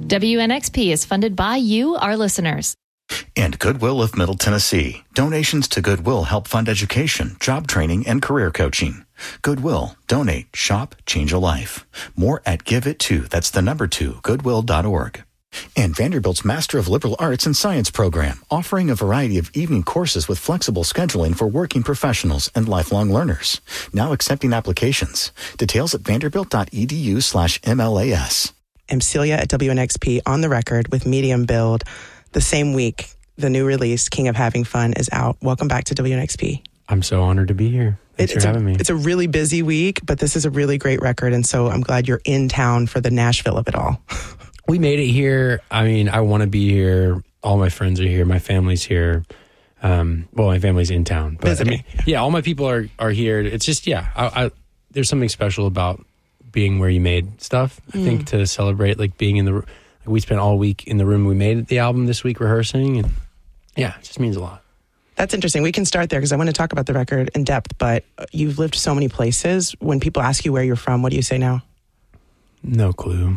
WNXP is funded by you, our listeners. And Goodwill of Middle Tennessee. Donations to Goodwill help fund education, job training, and career coaching. Goodwill. Donate. Shop. Change a life. More at GiveIt2. That's the number 2, goodwill.org. And Vanderbilt's Master of Liberal Arts and Science program, offering a variety of evening courses with flexible scheduling for working professionals and lifelong learners. Now accepting applications. Details at vanderbilt.edu/MLAS. I'm Celia at WNXP on the record with Medium Build. The same week, the new release, King of Having Fun, is out. Welcome back to WNXP. I'm so honored to be here. Thanks for having me. It's a really busy week, but this is a really great record, and so I'm glad you're in town for the Nashville of it all. We made it here. I mean, I want to be here. All my friends are here. My family's here. Well, my family's in town. But Visiting. I mean, all my people are here. It's just, there's something special about being where you made stuff. I think to celebrate, like being in the... We spent all week in the room we made the album this week rehearsing. And yeah, it just means a lot. That's interesting. We can start there because I want to talk about the record in depth, but you've lived so many places. When people ask you where you're from, what do you say now? No clue.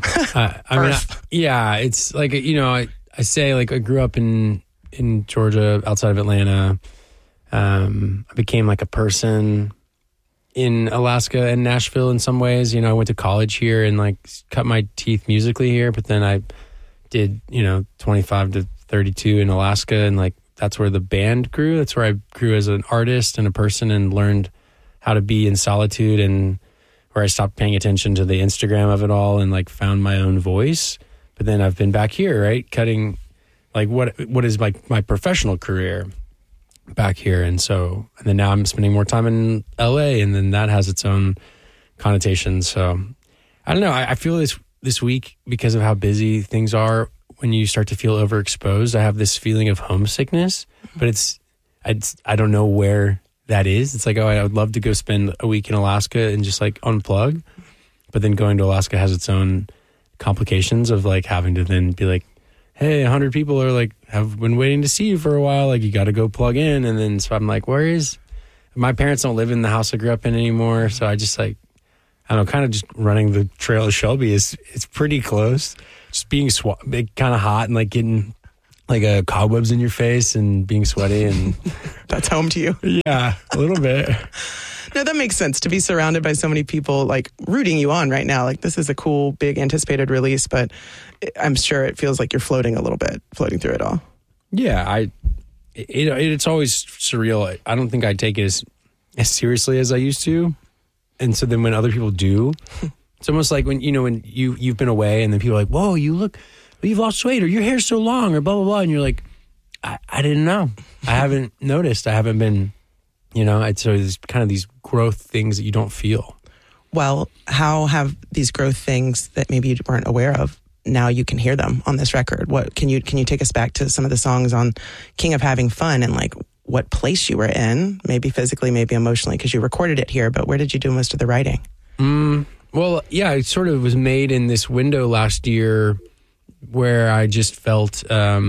It's like, I say like I grew up in Georgia, outside of Atlanta. I became like a person in Alaska and Nashville in some ways. I went to college here and like cut my teeth musically here, but then I did, 25 to 32 in Alaska, and like that's where the band grew. That's where I grew as an artist and a person and learned how to be in solitude, and where I stopped paying attention to the Instagram of it all and like found my own voice. But then I've been back here, right? Cutting like what is like my professional career back here. And then now I'm spending more time in LA, and then that has its own connotations. So I don't know. I feel this week, because of how busy things are, when you start to feel overexposed, I have this feeling of homesickness, but I don't know where that is. It's like, I would love to go spend a week in Alaska and just like unplug. But then going to Alaska has its own complications of like having to then be like, hey, 100 people are like, have been waiting to see you for a while. Like, you got to go plug in. And then, so I'm like, my parents don't live in the house I grew up in anymore. So I just like, I don't know, kind of just running the trail of Shelby it's pretty close. Just being kind of hot and like getting like cobwebs in your face and being sweaty. And that's home to you. Yeah, a little bit. No, that makes sense to be surrounded by so many people like rooting you on right now. Like, this is a cool, big anticipated release, but I'm sure it feels like you're floating a little bit, floating through it all. Yeah, it's always surreal. I don't think I take it as seriously as I used to. And so then when other people do, it's almost like when you've been away and then people are like, whoa, you've lost weight, or your hair's so long, or blah, blah, blah. And you're like, I didn't know. I haven't noticed. I haven't been, so there's kind of these growth things that you don't feel. Well, how have these growth things that maybe you weren't aware of, now you can hear them on this record? What can you take us back to some of the songs on King of Having Fun, and like what place you were in, maybe physically, maybe emotionally, because you recorded it here, but where did you do most of the writing? Well, yeah, it sort of was made in this window last year where I just felt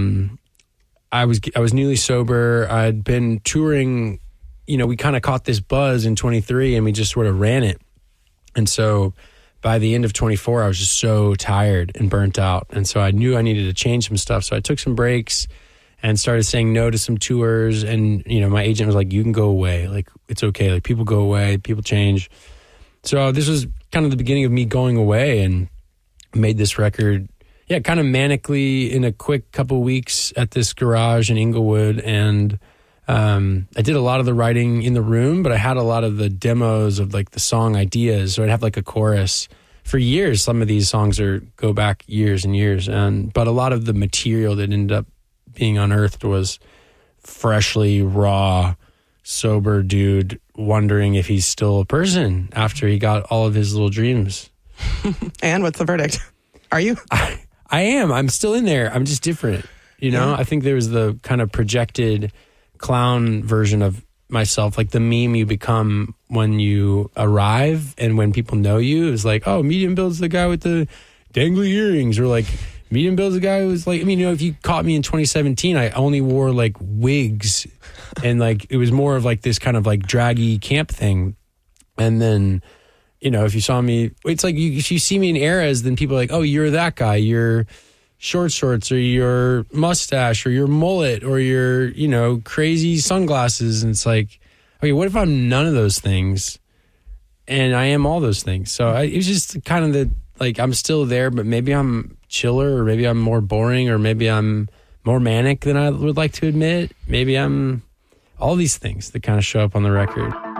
I was newly sober. I'd been touring, we kind of caught this buzz in 23 and we just sort of ran it. And so by the end of 24, I was just so tired and burnt out. And so I knew I needed to change some stuff. So I took some breaks and started saying no to some tours. And, my agent was like, you can go away. Like, it's okay. Like, people go away, people change. So this was kind of the beginning of me going away, and made this record, kind of manically in a quick couple weeks at this garage in Inglewood. And I did a lot of the writing in the room, but I had a lot of the demos of like the song ideas. So I'd have like a chorus for years. Some of these songs go back years and years. But a lot of the material that ended up being unearthed was freshly raw, sober dude wondering if he's still a person after he got all of his little dreams. And what's the verdict? Are you? I am. I'm still in there. I'm just different. Yeah. I think there was the kind of projected clown version of myself, like the meme you become when you arrive and when people know you is like, oh, Medium Build's the guy with the dangly earrings, or like Medium Build's the guy who's like, if you caught me in 2017, I only wore like wigs and like it was more of like this kind of like draggy camp thing. And then, if you saw me, it's like if you see me in eras, then people are like, oh, you're that guy. You're short shorts or your mustache or your mullet or your, you know, crazy sunglasses. And it's like, okay, what if I'm none of those things and I am all those things? So it was just kind of I'm still there, but maybe I'm chiller, or maybe I'm more boring, or maybe I'm more manic than I would like to admit. Maybe I'm all these things that kind of show up on the record.